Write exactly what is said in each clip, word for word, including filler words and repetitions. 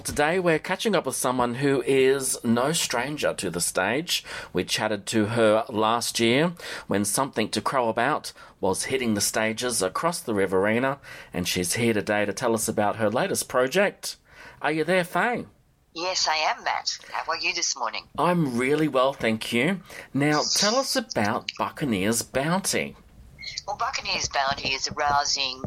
today we're catching up with someone who is no stranger to the stage. We chatted to her last year when Something to Crow About was hitting the stages across the Riverina, and she's here today to tell us about her latest project. Are you there, Faye? Yes, I am, Matt. How are you this morning? I'm really well, thank you. Now, tell us about Buccaneers Bounty. Well, Buccaneers Bounty is a rousing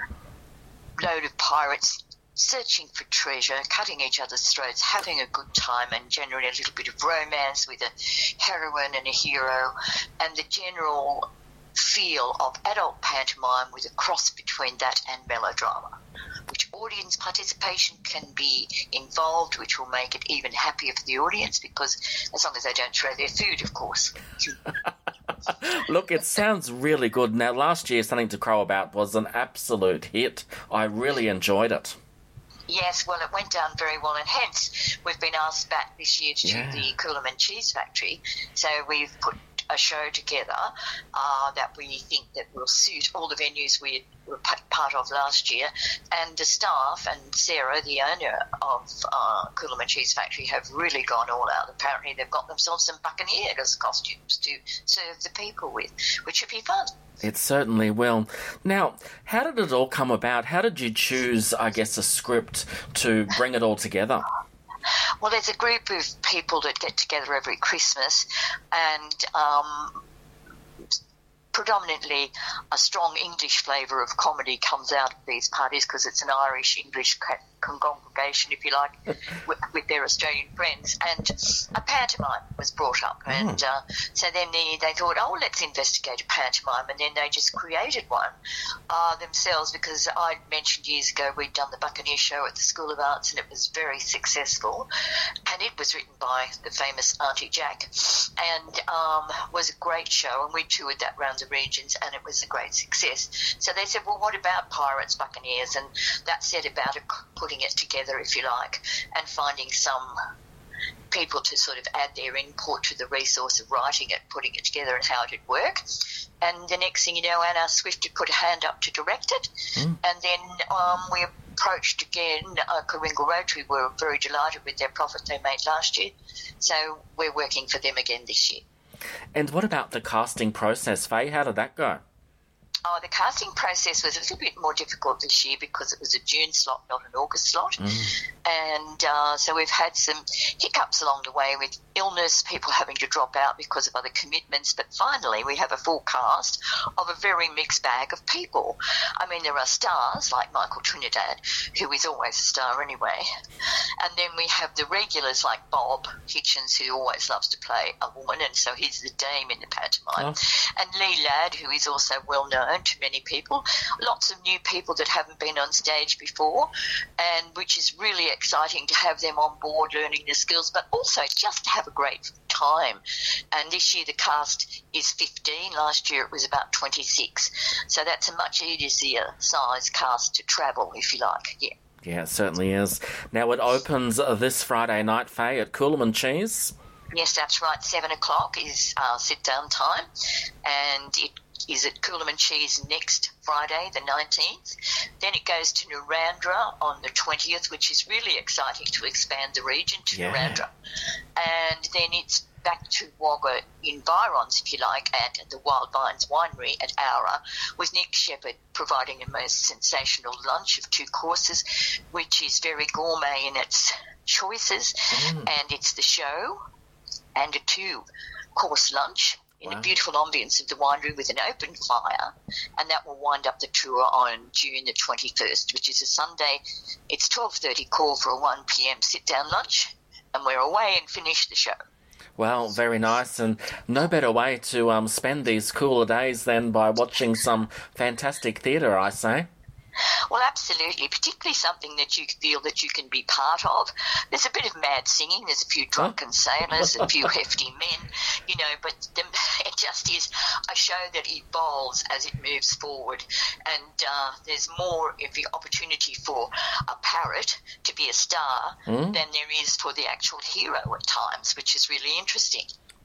load of pirates searching for treasure, cutting each other's throats, having a good time, and generally a little bit of romance with a heroine and a hero, and the general feel of adult pantomime with a cross between that and melodrama, which audience participation can be involved, which will make it even happier for the audience, because as long as they don't throw their food, of course. Look, it sounds really good. Now, last year, Something to Crow About was an absolute hit. I really enjoyed it. Yes, well, it went down very well, and hence we've been asked back this year to Yeah. the Coolerman Cheese Factory. So we've put a show together uh, that we think that will suit all the venues we were p- part of last year, and the staff and Sarah, the owner of uh, Coolerman Cheese Factory, have really gone all out. Apparently they've got themselves some Buccaneers costumes to serve the people with, which should be fun. It certainly will. Now, how did it all come about? How did you choose, I guess, a script to bring it all together? Well, there's a group of people that get together every Christmas, and um, predominantly a strong English flavour of comedy comes out of these parties, because it's an Irish-English congregation, if you like, with, with their Australian friends. And a pantomime was brought up, mm. and uh, so then the, they thought, oh, let's investigate a pantomime, and then they just created one uh, themselves, because I mentioned years ago we'd done the Buccaneer show at the School of Arts, and it was very successful, and it was written by the famous Auntie Jack, and um, was a great show, and we toured that round the regions, and it was a great success. So they said, well, what about Pirates, Buccaneers? And that set about it, putting it together, if you like, and finding some people to sort of add their input to the resource of writing it, putting it together, and how it would work. And the next thing you know, Anna Swift had put a hand up to direct it, mm. and then um, we approached again uh, Coringal Rotary. We were very delighted with their profit they made last year, so we're working for them again this year. And what about the casting process, Faye? How did that go? Oh, the casting process was a little bit more difficult this year because it was a June slot, not an August slot. Mm. And uh, so we've had some hiccups along the way with illness, people having to drop out because of other commitments. But finally, we have a full cast of a very mixed bag of people. I mean, there are stars like Michael Trinidad, who is always a star anyway. And then we have the regulars like Bob Hitchens, who always loves to play a woman, and so he's the dame in the pantomime. Oh. And Lee Ladd, who is also well known to many people. Lots of new people that haven't been on stage before, and which is really exciting to have them on board learning the skills, but also just to have a great time. And this year the cast is fifteen. Last year it was about twenty-six. So that's a much easier size cast to travel, if you like. Yeah. Yeah, it certainly is. Now it opens this Friday night, Faye, at Coolerman Cheese. Yes, that's right. Seven o'clock is uh, sit-down time, and it is at Coolerman Cheese next Friday, the nineteenth. Then it goes to Narrandera on the twentieth, which is really exciting to expand the region to yeah. Narrandera. And then it's back to Wagga environs, if you like, at the Wild Vines Winery at Aura, with Nick Shepherd providing a most sensational lunch of two courses, which is very gourmet in its choices. Mm. And it's the show and a two-course lunch in wow. a beautiful ambience of the winery with an open fire, and that will wind up the tour on June the twenty-first, which is a Sunday. It's twelve thirty call for a one p.m. sit-down lunch, and we're away and finish the show. Well, very nice, and no better way to um, spend these cooler days than by watching some fantastic theatre, I say. Well, absolutely, particularly something that you feel that you can be part of. There's a bit of mad singing, there's a few drunken sailors, a few hefty men, you know, but the, it just is a show that evolves as it moves forward, and uh, there's more of the opportunity for a parrot to be a star mm. than there is for the actual hero at times, which is really interesting.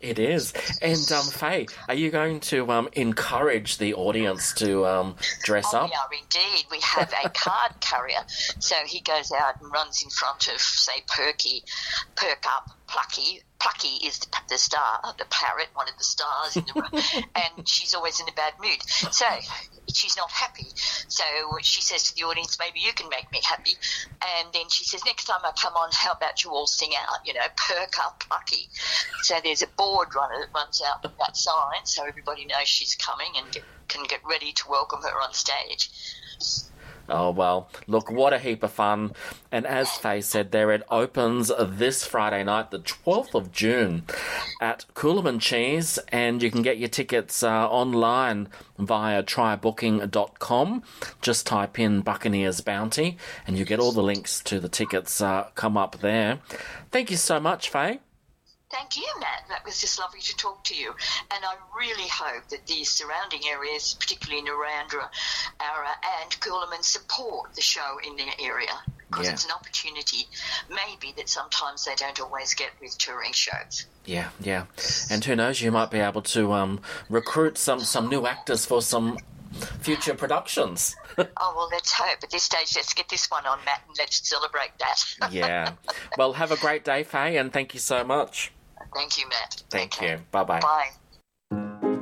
It is. And, um, Faye, are you going to um, encourage the audience to um, dress oh, up? We are indeed. We have a card carrier. So he goes out and runs in front of, say, Perky, Perk Up, Plucky. Plucky is the, the star, the parrot, one of the stars, in the, and she's always in a bad mood. So she's not happy. So she says to the audience, maybe you can make me happy. And then she says, next time I come on, how about you all sing out, you know, Perk Up, Plucky. So there's a board runner that runs out with that sign so everybody knows she's coming and get, can get ready to welcome her on stage. Oh, well, look, what a heap of fun. And as Faye said there, it opens this Friday night, the twelfth of June, at Coolum and Cheese, and you can get your tickets uh, online via try booking dot com. Just type in Buccaneers Bounty, and you get all the links to the tickets uh, come up there. Thank you so much, Faye. Thank you, Matt. That was just lovely to talk to you. And I really hope that these surrounding areas, particularly Narrandera, Ara and Coolaman, support the show in their area, because Yeah. it's an opportunity maybe that sometimes they don't always get with touring shows. Yeah, yeah. And who knows, you might be able to um, recruit some, some new actors for some future productions. Oh, well, let's hope. At this stage, let's get this one on, Matt, and let's celebrate that. Yeah. Well, have a great day, Faye, and thank you so much. Thank you, Matt. Thank Okay. you. Bye-bye. Bye.